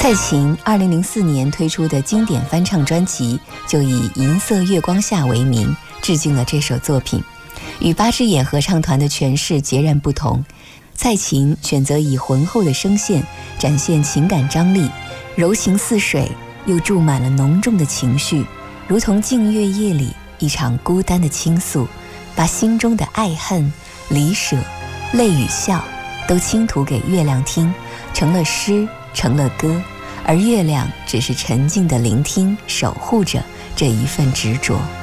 蔡琴2004年推出的经典翻唱专辑就以《银色月光下》为名，致敬了这首作品。与八只眼合唱团的诠释截然不同，蔡琴选择以浑厚的声线展现情感张力，柔情似水，又注满了浓重的情绪，如同静月夜里一场孤单的倾诉，把心中的爱恨、离舍、泪与笑都倾吐给月亮听，成了诗，成了歌，而月亮只是沉静地聆听，守护着这一份执着。